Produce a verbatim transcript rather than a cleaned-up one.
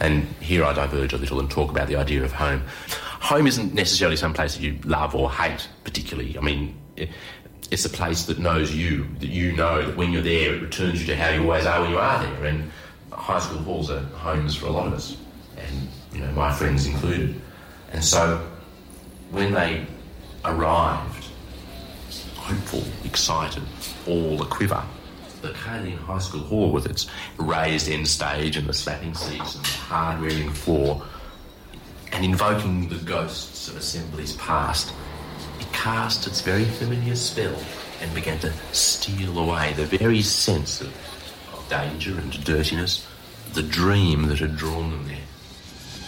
And here I diverge a little and talk about the idea of home. Home isn't necessarily some place that you love or hate particularly. I mean, it's a place that knows you, that you know that when you're there it returns you to how you always are when you are there. And high school halls are homes for a lot of us, and you know, my friends included. And so when they arrived, hopeful, excited, all a quiver, the Cardigan High School Hall with its raised end stage and the slapping seats and the hard-wearing floor, and invoking the ghosts of assemblies past, it cast its very familiar spell and began to steal away the very sense of, of danger and dirtiness, the dream that had drawn them there.